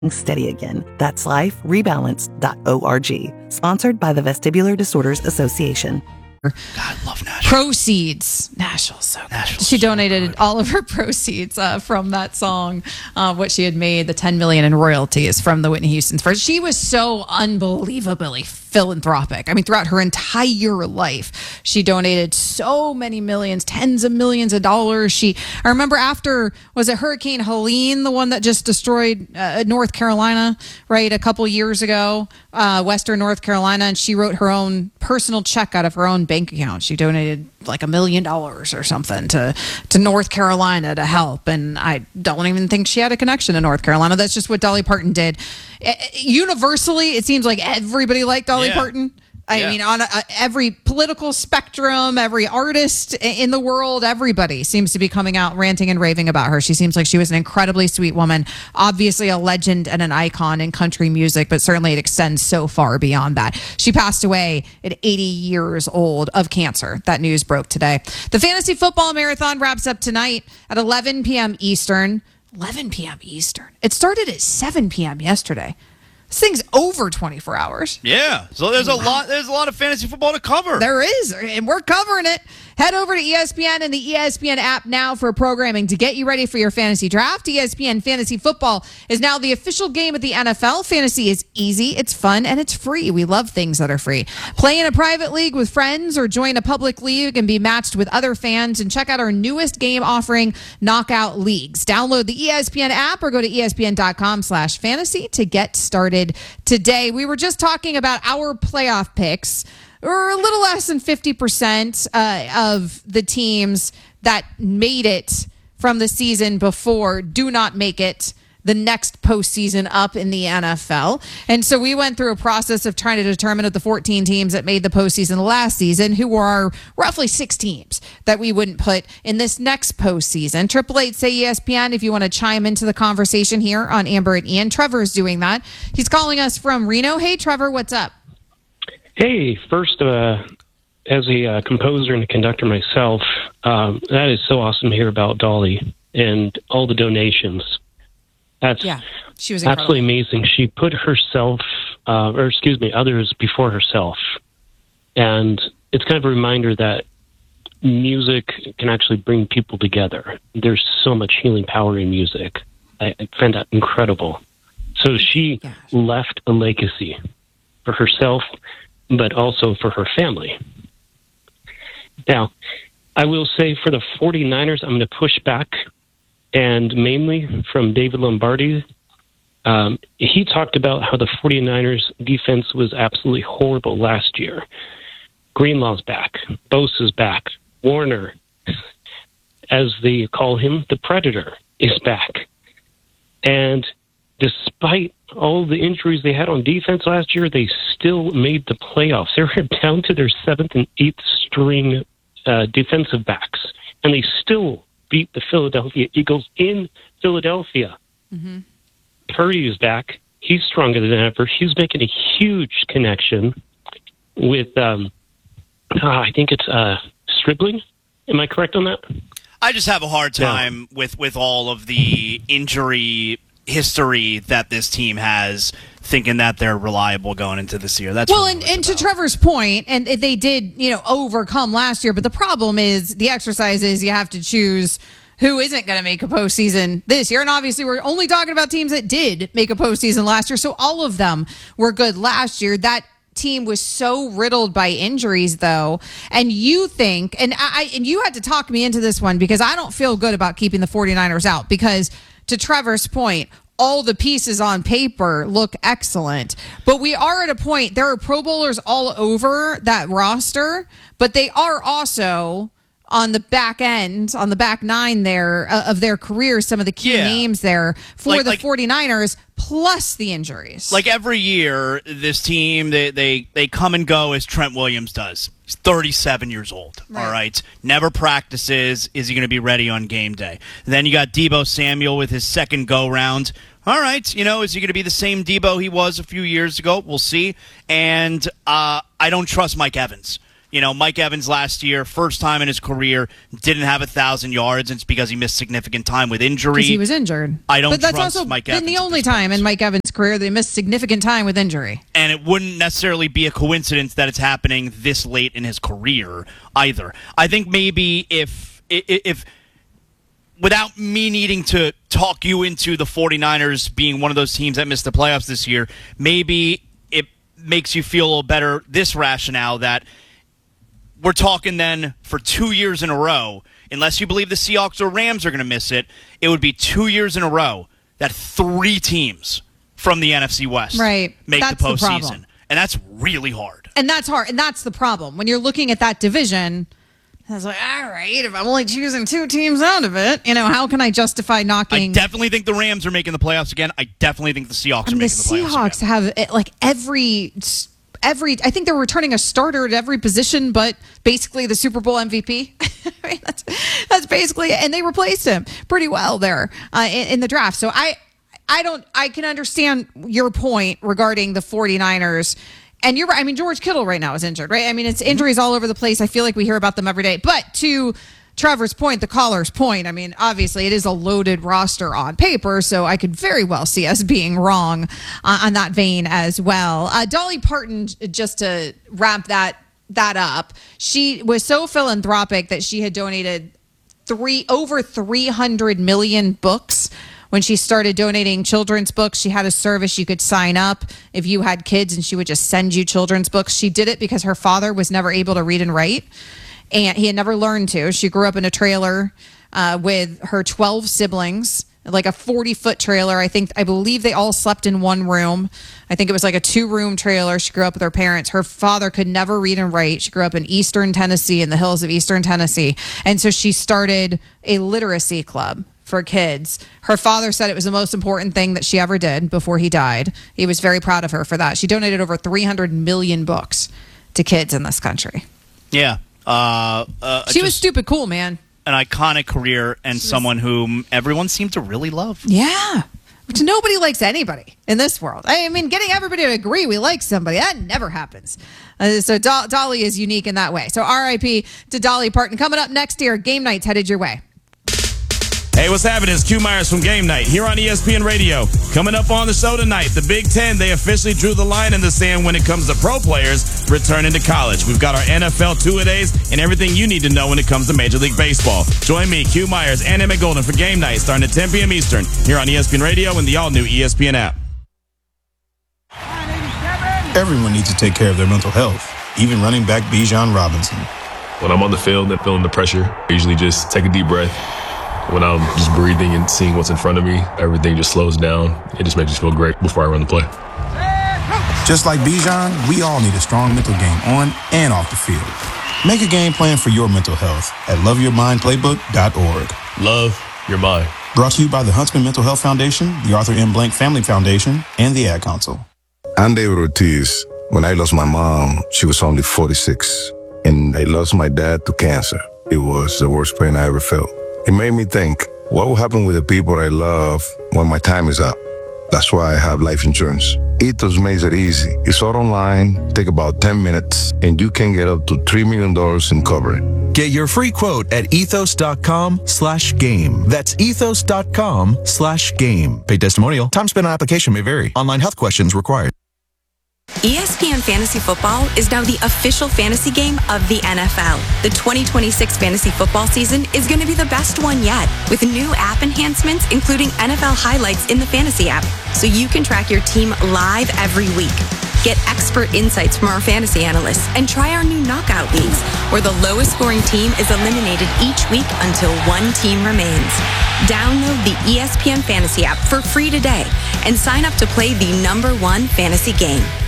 steady again. That's liferebalance.org. Sponsored by the Vestibular Disorders Association. God, I love Nashville. Proceeds. Nashville's so good. She donated all of her proceeds from that song, what she had made, the $10 million in royalties from the Whitney Houston's first. She was so unbelievably philanthropic. I mean, throughout her entire life, she donated so many millions, tens of millions of dollars. I remember after, was it Hurricane Helene, the one that just destroyed North Carolina, right, a couple years ago, Western North Carolina, and she wrote her own personal check out of her own bank account. She donated like $1 million or something to North Carolina to help. And I don't even think she had a connection to North Carolina. That's just what Dolly Parton did. Universally, it seems like everybody liked Dolly Parton. I mean, on every political spectrum, every artist in the world, everybody seems to be coming out ranting and raving about her. She seems like she was an incredibly sweet woman, obviously a legend and an icon in country music, but certainly it extends so far beyond that. She passed away at 80 years old of cancer. That news broke today. The Fantasy Football Marathon wraps up tonight at 11 p.m. Eastern. 11 p.m. Eastern. It started at 7 p.m. yesterday. This thing's over 24 hours. Yeah. So there's a lot of fantasy football to cover. There is, and we're covering it. Head over to ESPN and the ESPN app now for programming to get you ready for your fantasy draft. ESPN Fantasy Football is now the official game of the NFL. Fantasy is easy, it's fun, and it's free. We love things that are free. Play in a private league with friends or join a public league and be matched with other fans. And check out our newest game offering, Knockout Leagues. Download the ESPN app or go to ESPN.com/fantasy to get started today. We were just talking about our playoff picks. Or a little less than 50% of the teams that made it from the season before do not make it the next postseason up in the NFL. And so we went through a process of trying to determine of the 14 teams that made the postseason last season, who are roughly 6 teams that we wouldn't put in this next postseason. 888-SAY-ESPN if you want to chime into the conversation here on Amber and Ian. Trevor is doing that. He's calling us from Reno. Hey, Trevor, what's up? Hey, first, as a composer and a conductor myself, that is so awesome to hear about Dolly and all the donations. She was incredible. Absolutely amazing. She put herself, others before herself. And it's kind of a reminder that music can actually bring people together. There's so much healing power in music. I find that incredible. So she left a legacy for herself, but also for her family. Now, I will say for the 49ers, I'm going to push back, and mainly from David Lombardi. He talked about how the 49ers defense was absolutely horrible last year. Greenlaw's back. Bosa's back. Warner, as they call him, the Predator, is back. And despite all the injuries they had on defense last year, they still made the playoffs. They were down to their 7th and 8th string defensive backs, and they still beat the Philadelphia Eagles in Philadelphia. Mm-hmm. Purdy is back. He's stronger than ever. He's making a huge connection with, I think it's Stribling. Am I correct on that? I just have a hard time with all of the injury history that this team has, thinking that they're reliable going into this year. That's well, and to Trevor's point, and they did, overcome last year. But the problem is the exercise is you have to choose who isn't going to make a postseason this year. And obviously, we're only talking about teams that did make a postseason last year. So all of them were good last year. That team was so riddled by injuries, though. And you think, and you had to talk me into this one because I don't feel good about keeping the 49ers out because, to Trevor's point, all the pieces on paper look excellent. But we are at a point, there are Pro Bowlers all over that roster, but they are also on the back end, on the back nine there of their careers, some of the key names there for the 49ers, plus the injuries. Like every year, this team, they come and go as Trent Williams does. He's 37 years old, all right? Never practices. Is he going to be ready on game day? Then you got Deebo Samuel with his second go-round. All right, is he going to be the same Deebo he was a few years ago? We'll see. And I don't trust Mike Evans. Mike Evans last year, first time in his career, didn't have 1,000 yards. And it's because he missed significant time with injury. Because he was injured. I don't But that's trust also Mike been Evans the only time in Mike Evans' career that he missed significant time with injury. And it wouldn't necessarily be a coincidence that it's happening this late in his career either. I think maybe if without me needing to talk you into the 49ers being one of those teams that missed the playoffs this year, maybe it makes you feel a little better, this rationale that we're talking then for 2 years in a row, unless you believe the Seahawks or Rams are going to miss it, it would be 2 years in a row that 3 teams from the NFC West make the postseason. And that's really hard. And that's hard. And that's the problem. When you're looking at that division, I was like, all right, if I'm only choosing 2 teams out of it, how can I justify knocking? I definitely think the Rams are making the playoffs again. I definitely think the Seahawks are making the playoffs again. The Seahawks have every I think they're returning a starter at every position, but basically the Super Bowl MVP. I mean, that's basically, and they replaced him pretty well there in the draft. So I can understand your point regarding the 49ers. And you're right. I mean, George Kittle right now is injured, right? I mean, it's injuries all over the place. I feel like we hear about them every day. But to Trevor's point, the caller's point, I mean, obviously it is a loaded roster on paper, so I could very well see us being wrong on that vein as well. Dolly Parton, just to wrap that up, she was so philanthropic that she had donated over 300 million books. When she started donating children's books, she had a service you could sign up if you had kids, and she would just send you children's books. She did it because her father was never able to read and write, and he had never learned to. She grew up in a trailer with her 12 siblings, like a 40-foot trailer. I believe they all slept in one room. I think it was like a 2-room trailer. She grew up with her parents. Her father could never read and write. She grew up in Eastern Tennessee, in the hills of Eastern Tennessee. And so she started a literacy club for kids. Her father said it was the most important thing that she ever did before he died. He was very proud of her for that. She donated over 300 million books to kids in this country. Yeah. She was stupid cool, man. An iconic career and someone whom everyone seemed to really love. Yeah. Which nobody likes anybody in this world. I mean, getting everybody to agree we like somebody, that never happens. So Dolly is unique in that way. So RIP to Dolly Parton. Coming up next year, Game Night's headed your way. Hey, what's happening? It's Q Myers from Game Night here on ESPN Radio. Coming up on the show tonight, the Big Ten, they officially drew the line in the sand when it comes to pro players returning to college. We've got our NFL two-a-days and everything you need to know when it comes to Major League Baseball. Join me, Q Myers, and Emmett Golden for Game Night starting at 10 p.m. Eastern here on ESPN Radio and the all-new ESPN app. Everyone needs to take care of their mental health, even running back Bijan Robinson. When I'm on the field and feeling the pressure, I usually just take a deep breath. When I'm just breathing and seeing what's in front of me, everything just slows down. It just makes me feel great before I run the play. Just like Bijan, we all need a strong mental game on and off the field. Make a game plan for your mental health at loveyourmindplaybook.org. Love your mind. Brought to you by the Huntsman Mental Health Foundation, the Arthur M. Blank Family Foundation, and the Ad Council. I'm David Ortiz. When I lost my mom, she was only 46, and I lost my dad to cancer. It was the worst pain I ever felt. It made me think, what will happen with the people I love when my time is up? That's why I have life insurance. Ethos makes it easy. It's all online, take about 10 minutes, and you can get up to $3 million in coverage. Get your free quote at ethos.com/game. That's ethos.com/game. Paid testimonial. Time spent on application may vary. Online health questions required. ESPN Fantasy Football is now the official fantasy game of the NFL. The 2026 fantasy football season is going to be the best one yet, with new app enhancements, including NFL highlights in the fantasy app, so you can track your team live every week. Get expert insights from our fantasy analysts and try our new knockout leagues, where the lowest scoring team is eliminated each week until one team remains. Download the ESPN Fantasy app for free today and sign up to play the #1 fantasy game.